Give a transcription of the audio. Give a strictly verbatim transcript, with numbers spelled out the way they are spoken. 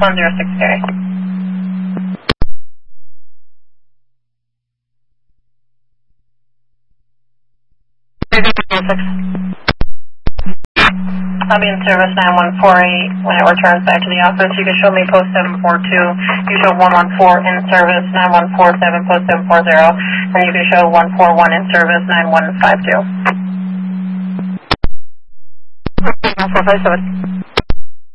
one zero six K. I'll be in service nine one four eight when it returns back to the office. You can show me post seven four two. You show one one four in service nine one four seven post seven four zero. And you can show one four one in service nine one five two. nine four five seven.